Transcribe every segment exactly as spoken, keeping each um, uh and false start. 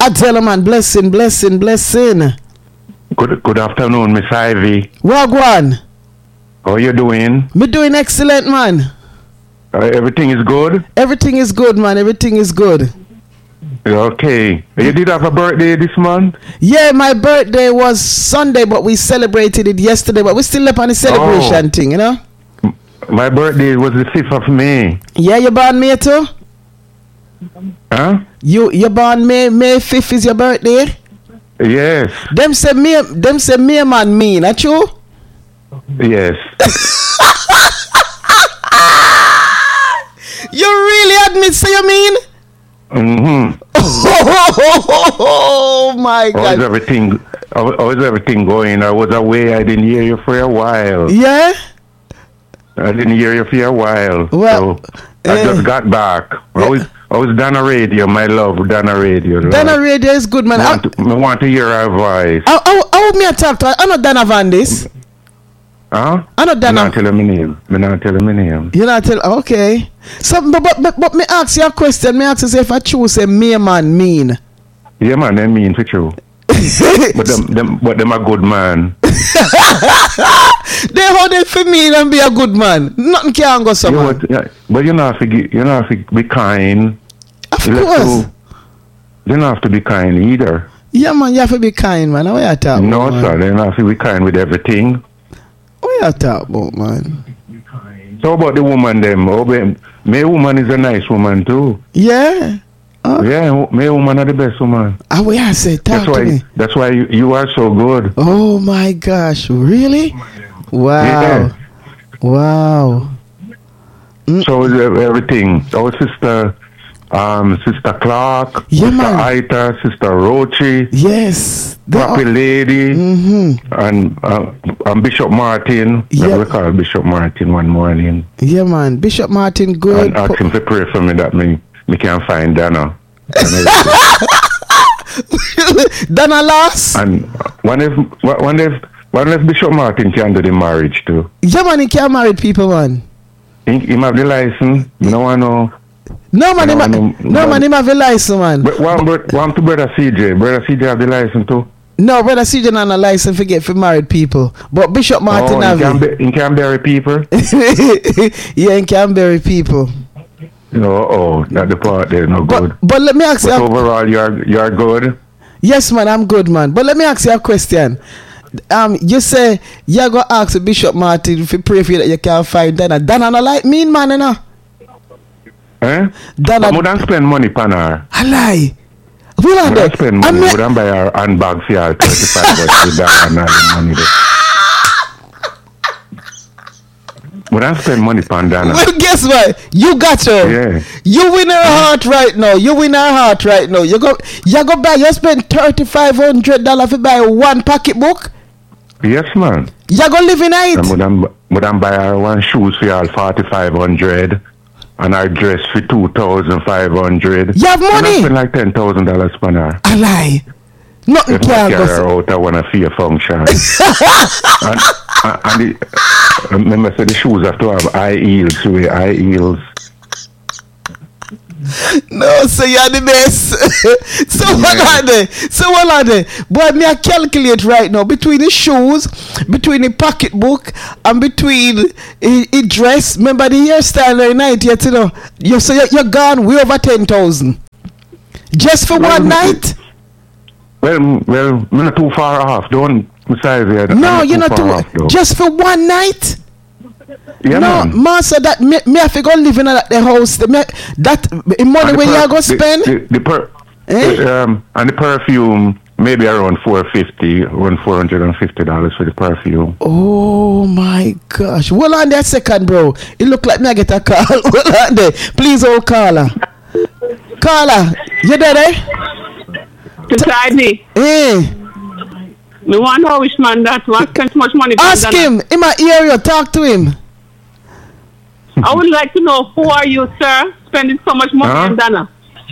I tell him, man, blessing, blessing, blessing. Good good afternoon, Miss Ivy. Wagwan. How you doing? Me doing excellent, man. Uh, everything is good? Everything is good, man. Everything is good. Okay. You did have a birthday this month? Yeah, my birthday was Sunday, but we celebrated it yesterday. But we still up on the celebration oh. thing, you know? My birthday was the fifth of May. Yeah, you born May too? Huh? You you born May May fifth is your birthday? Yes. Them say me them say me man mean, not you? Yes. You really admit say you mean? Mm-hmm. Oh my God. How is everything how, how is everything going? I was away, I didn't hear you for a while. Yeah? I didn't hear you for a while. Well, so I uh, just got back. I was I was Donna Radio, my love, Donna Radio. Love. Donna Radio is good, man. I want, to, I want to hear her voice. How, how, how would me talk to her? I know Donna Van this. Huh? I know Donna. I'm not telling my name. I'm not telling my name. You're not telling. Okay. So, but, but, but, but me ask you a question. Me ask you say if I choose a me man mean. Yeah, man, they mean for true. but them, them, but them a good man. They hold it for me and be a good man. Nothing can go so you man. What, yeah, but you don't have to gi- you don't have to be kind. Of you course. To, you don't have to be kind either. Yeah, man, you have to be kind, man. What you talk No, about, sir, they don't have to be kind with everything. What you talk about, man? So about the woman, them. Oh, be- May woman is a nice woman too. Yeah. Uh, Yeah, May woman are the best woman. Ah, what you say? Talk That's to why. me. That's why you, you are so good. Oh my gosh, really? Wow. Yeah. Wow. So is everything. Our sister, um, Sister Clark, Yeah, Sister man. Aita, Sister Rochi, Yes. They Happy are- Lady, Mm-hmm. and uh, and Bishop Martin. Yeah. We called Bishop Martin one morning Yeah, man. Bishop Martin, good. and asked him to pray for me that me me can find Dana. Donna Loss? And one if one if one if Bishop Martin can do the marriage too. Yeah, man, he can't marry people, man. He, he have the license. You know I know. No, man, No, he ma- no, no, no. man, he have a license, man. But one, bro- one to brother C J. Brother C J have the license too. No, brother C J not a license for get for married people. But Bishop Martin oh, have he can, it. be, he can bury people. Yeah, he can bury people. No, oh, not the part there, no good. But, but let me ask But you. a- overall, you are you are good. Yes, man, I'm good, man. But let me ask you a question. Um, you say you go ask Bishop Martin if you pray for you that you can find Dana. Dana not like mean, man, you know. Eh? Dana, But we don't spend money on her. I lie. Well, We on don't that. spend I money. mean, We don't buy her handbag for her thirty-five bucks with that and all the money there. We don't spend money on Dana. well, guess what? You got her. Yeah. You win her heart right now. You win her heart right now. You go, you go buy. You spend thirty five hundred dollars to buy one pocketbook. Yes, man. You go live in it. And we don't, we don't buy her one shoes for her forty-five hundred and her dress for two thousand five hundred. You have We don't money. spend like ten thousand dollars on her. I lie. Nothing If we can carry go. her out, I want to fear function. and and, and the, uh, remember, so the shoes have to have high heels, so we high heels. No, so you're the best. So what Yeah. are they? So what are they? Boy, me I calculate right now between the shoes, between the pocketbook, and between the, the dress. Remember the hairstyle every night yet, you know. You so you're, you're gone way over ten thousand. Just for Well, one me- night? Well, m- well, I'm not too far off. Don't besides here. I'm No, you're not far too. off, though. Just for one night? Yeah, no, man. master, that me, me have to go live in at the house. The, me, that the money And the where you per- are go the- spend. The, the, per, Eh? the, um, and the perfume maybe around four fifty, around four hundred and fifty dollars for the perfume. Oh my gosh. Hold on there a second, bro. It look like me I get a call. Hold on there. Please, hold caller. Caller, you there, eh? Beside me, Hey, me want to know which man that one spend so much money. on ask Dana. him. In my area, talk to him. I would like to know who are you, sir, spending so much money Huh? on Dana.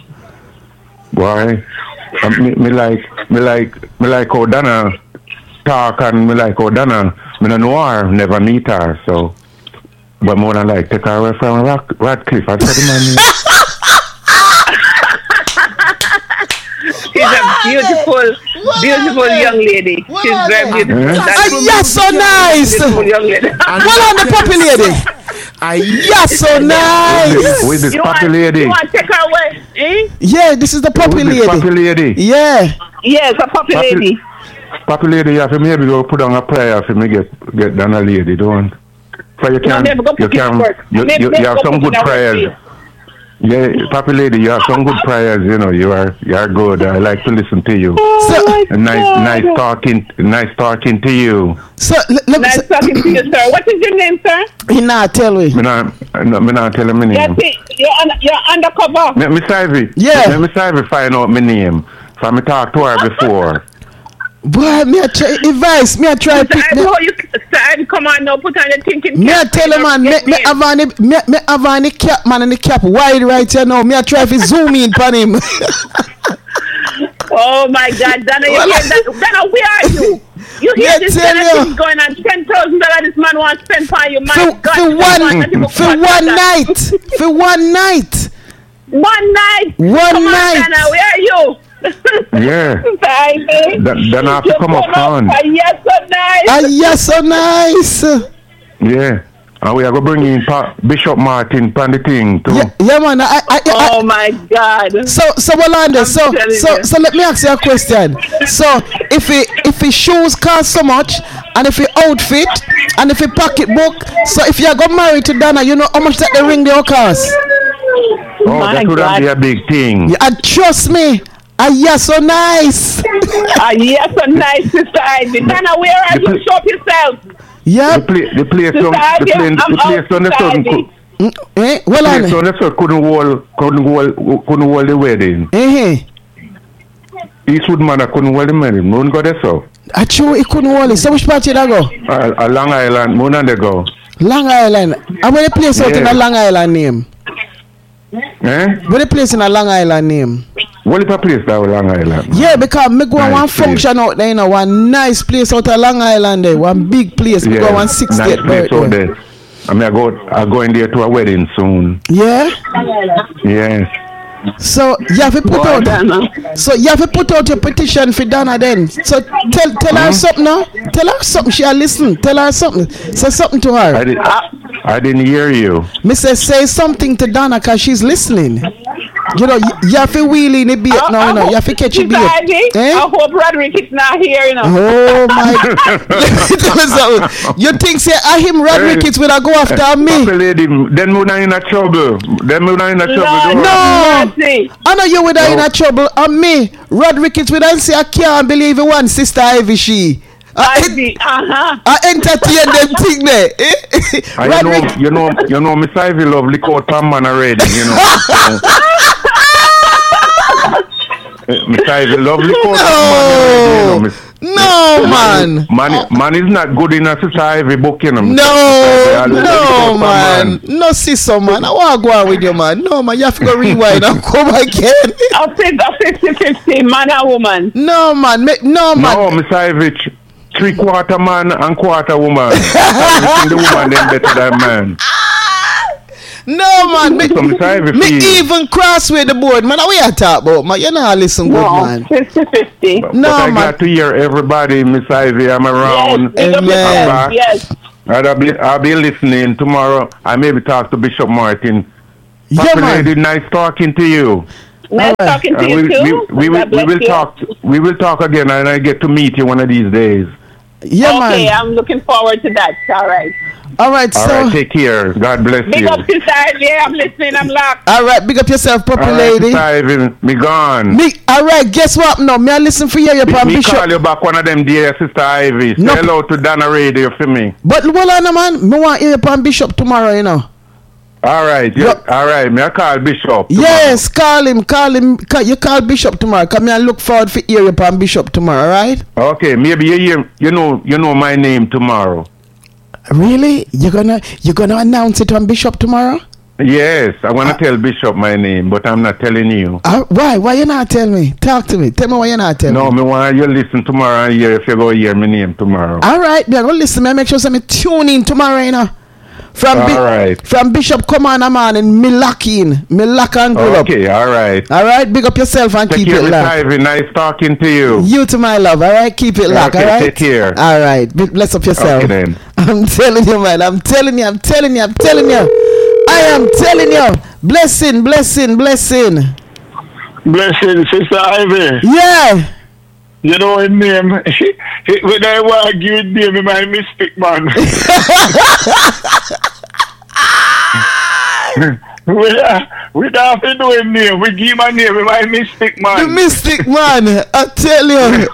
Why? Um, me, me like, me like, me like how Dana talk and me like how Dana, me no know her, never meet her, so. But more than like take her away from Rock, Radcliffe. I said, man, You she's a beautiful, beautiful young lady. What She's are very they? beautiful. Eh? That's Ah, yes, so nice. beautiful young lady. Well on the puppy lady. I Yes, so nice. With this You puppy want, lady. you want to take her away? Eh? Yeah, this is the puppy With this puppy lady. lady. Yeah. Yes, a puppy Puppy- lady. Puppy lady, you have to maybe go put on a prayer for me get get down a lady, don't. So you can, maybe go you put it can, to work. you, Maybe- you, maybe you have go some put good it to work, prayers. please. Yeah, puppy lady, you have some good prayers. You know, you are you are good. I like to listen to you. So, And nice, nice talking, nice talking to you. so let, let me. Nice talking to you, sir. What is your name, sir? He not tell me. Me not, no, me not tell him my Yes, name. see, you're, un- you're undercover. Me, me Ivy. Yeah. Me, me Ivy find out my name. So me talk to her before. Boy, me a try advice. Me a try Sir, pick. I Me, know you, sir, come on now, put on your thinking me a cap. tell him man. Me Get me in. have on the me me have on the cap man and the cap wide right here now. Me a try to zoom in on him. Oh my God, Donna, you Well, hear that? Donna, where are you? You hear Yeah, this tell kind of you. thing going on? Ten thousand dollars this man wants to spend for you, my for, God. for this man one not even for cost one that. night. For one night. One night. One come night. On, Donna, where are you? Yeah. Baby. Then- then I have to You come up front. up, yes, so nice. Ah, yes, so nice. Yeah. And we are going to bring in pa- Bishop Martin on the thing too. Yeah, yeah, man. I, I, I, I, Oh my God. So, so Walanda, so, telling so, you. so let me ask you a question. So, if it, if his shoes cost so much, and if he outfit, and if he pocketbook, so if you go married to Donna, you know how much that the ring they will cost. Oh, My that would God. be a big thing. Yeah, and trust me, ah, yeah, so nice. Ah, yes, so nice, Sister Ivy. Donna, where are The you? pl- Show up yourself. Yeah. The, play, the place Sister on the Ivy, plane, I'm the place out, on the Sister sudden Ivy. cou- Mm, eh, well, place on. on the sudden couldn't hold couldn't hold couldn't hold the wedding. Eh, Eastwood man couldn't hold the wedding. Moon go there so. I true, he couldn't hold it. So which part you da go? Uh, a Long Island, moon and they go. Long Island. And where the place out in Yeah. a Long Island name? Eh? Where the place in a Long Island name? What is a place that Long Island? Yeah, because me go Nice one place. function out there, you know, one nice place out of Long Island there, one big place. Me go one nice sixtieth place out birthday. there. I mean, I go, I go in there to a wedding soon. Yeah. Yes. So you have to put Boy, out. Donna. So you have to put out your petition for Donna then. So tell tell her something now. Tell her something. She'll listen. Tell her something. Say something to her. I, did, I didn't hear you. Mister Say something to Donna because she's listening. You know, you, you have to wheel in the bait I- now, I you know. hope- You have to catch a Sister bait. Ivy, Eh? I hope Roderick is not here, you know. Oh my! Let me tell you something. You think say I him Roderick Hey. is will go after Papa me? lady, then we not in a trouble. Then we not in a trouble. Lord, don't No. mercy. I know you with her in No. a trouble. And me, Roderick is with her and say I can't believe it one sister Ivy she. I, Ivy, uh-huh. I entertain them thing there. Eh? And you know, you know, you know, Miss Ivy love lick out pan man already, you know. Miss Ivy love lick out pan man already, you know. No, Miss- no man. Man, man is not good in a Sister Ivy book, you know. Miss No, Ivy, lick no out pan man. No sister man. I want to go on with you man. No man, you have to go rewind and come again. I'll say a fifty fifty, man and woman. No man, me, no man. No, Miss Ivy, th- three quarter man and quarter woman. I think the woman them better than man. No man, me, So Miss Ivy me feel- even cross with the board, man. What you talk about, man? You not listen good, No, man. fifty fifty. But No, I man. glad to hear everybody, Miss Ivy. I'm Yes, around. big up Amen. yourself. Yes. I'll be, I'll be listening tomorrow. I maybe talk to Bishop Martin. Yeah, Papa man. lady, nice talking to you. Nice Alright. talking to And you we, too. we, we, will, God we bless will you. talk. We will talk again, and I get to meet you one of these days. Yeah, Okay, man. I'm looking forward to that. All right. All right, All so. right, take care. God bless Big you. up, Sister Ivy. I'm listening. I'm locked. All right, big up yourself, puppy All right, lady. Sister Ivy, me gone. Me, all right, guess what? No, me I listen for you, you Me, pan me Bishop. call you back one of them dear Sister Ivy. Say No. hello to Donna Radio for me. But well, on man, me want hear you pan Bishop tomorrow, you know. All right, yeah, Look. all right. Me I call Bishop. tomorrow. Yes, call him, call him. Call, you call Bishop tomorrow. Come here and look forward for hear you pan Bishop tomorrow, all right? Okay, maybe you hear, you know, you know my name tomorrow. Really? You gonna you gonna announce it on Bishop tomorrow? Yes, I want to tell Bishop my name, but I'm not telling you. Uh, why? Why you not tell me? Talk to me. Tell me why you not tell No, me. me want you listen tomorrow and hear if you go hear my name tomorrow. All right, me I go listen. Me I make sure say me tune in tomorrow, you know. From All Bi- right. from Bishop Commander Man in Milakin. Milakan Gulop. Okay, all right. All right, big up yourself and Take keep care, it Miss locked. Ivy. Nice talking to you. You to my love, all right? Keep it locked, Okay, all right? take care. All right, Be- bless up yourself. Okay, then. I'm telling you, man. I'm telling you, I'm telling you, I'm telling you. I am telling you. Blessing, blessing, blessing. Blessing, Sister Ivy. Yeah. You know his name. When I want to give it name, my mystic man. we, uh, we don't have to do his name. We give him a name, my mystic man. The mystic man, I tell you.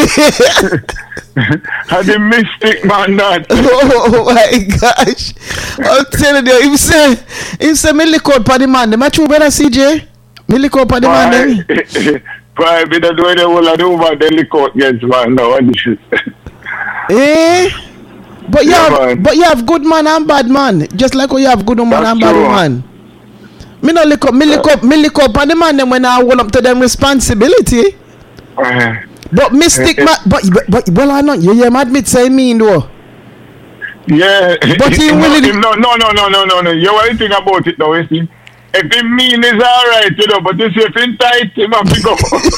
And the mystic man that. Oh my gosh. I'm telling you, him say, him say, me lick out for the man. Am I true, brother C J? Me lick out for the man, them. Why, we don't do the whole of the over the lick out against man now. Eh? But you Yeah, have, man. but you have good man and bad man. Just like how you have good woman That's and bad true. woman. Me no lick up, me lick up, me lick up on the man them when I hold up to them responsibility. Uh, But mystic man, but, but, but well I know, you, you admit say mean though. Yeah. But he no, willing- no, no, no, no, no, no, no. You want to think about it now, you see? If he mean is alright, you know, but you see if he tight, him have to go.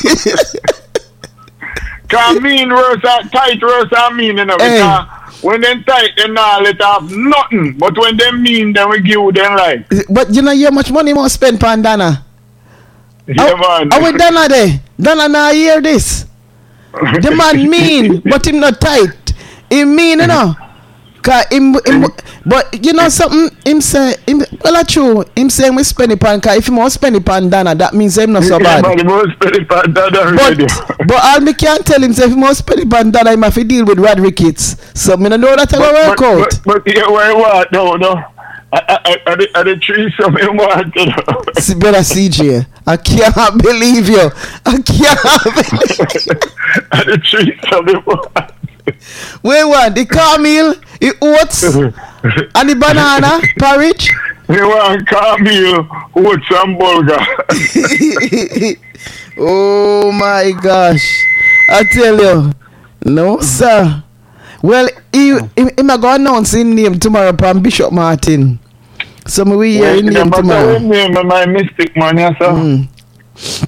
Cause mean worse than tight worse than mean, you know. Hey. Because when they tight, they not let off nothing. But when they mean, then we give them like. But you know how much money you must spend on Dana? Yeah, man. How with Dana there? Dana now hear this. The man mean, but him not tight. He mean, you know. Cause him, him, but you know something, him say, him, well that's true, him saying we spend it on, cause if he must spend it on Dana, that means him not so Yeah, bad. man, the most pretty part that already. But, but all me can't tell him, say if he must spend it on Dana, he have to deal with Rad Ricketts. So me no know that will work but, out. But, but yeah, where what? No, no. I, I, I, I, the, I the tree some him want, you know. See, brother C J, I can't believe you. I can't believe I the tree some him want. Wait one, the cornmeal, the oats, and the banana porridge. We want cornmeal, oats and bulgur. Oh my gosh. I tell you. No, sir. Well, he, he, he might go announce his name tomorrow upon Bishop Martin. So we hear his name tomorrow. name my mystic man, yes, sir. Mm.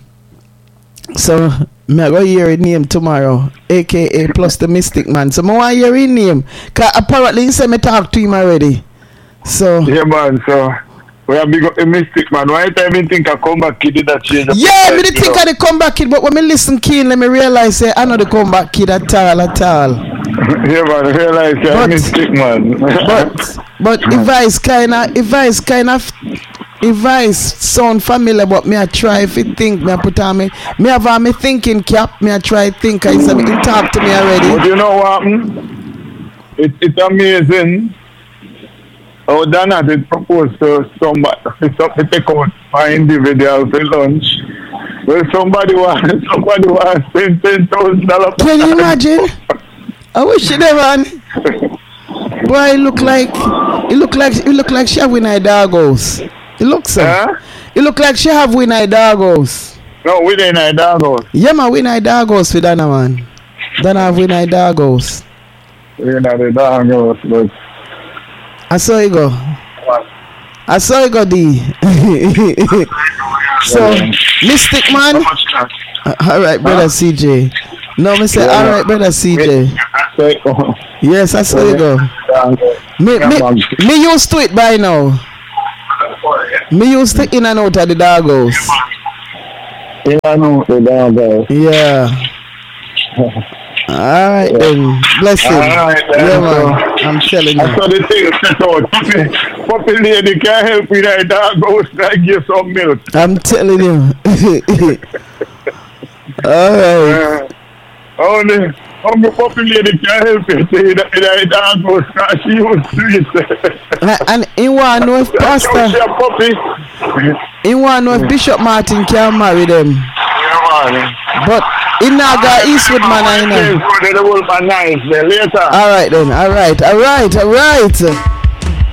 So me go hear his name tomorrow, aka plus the mystic man. So me want hear his name. Cause apparently he said me talk to him already. So Yeah, man, so we have big up a mystic man. Why time you think I come back kid that change? up yeah, the me life, did you think know? I the comeback kid, but when me listen keen, let me realize say I know the comeback kid at all, at all. Yeah, man, realize you're But- a mystic man. But but if I is kinda if I is kind of if I is sound familiar, but me I try if it think me I put on me me have on me thinking cap, me I try think I said he talk to me But already. you know what happened? It, it's amazing how Dana did propose to somebody to take out for individual for lunch. Well, somebody wants somebody wants spend ten thousand dollars. Can you imagine? I wish you there, man. Boy, it look like it look like it look like she have win eye doggos. It looks so. Huh? It look like she have win eye doggos. No, we didn't know that house. Yeah, man, win eye doggos for Dana, man. Dana have win eye doggos. We didn't know that house, but I saw you go. I saw you go, D. So, Mystic man. Uh, all right, brother C J. No, me say, all right, brother C J. Yes, I saw you go. Me, me, me used to it by now. Me used to in and out of the doggos. Yeah, I know the dog house. Yeah. All right then. Bless him. All right, then. Yeah, man. I'm telling I you. saw the thing set out. Puppy, puppy lady can help with that dog house and give some milk. I'm telling you. All right. Uh, only, only puppy lady can help you say that that dog house because she was sweet. And- And he want to know if She Pastor, a puppy. he want to know if Bishop Martin can marry them. Yeah, man. But he not got Eastwood man, I know. Yes, the wolf are nice. Then later. All right then. All right. All right. All right.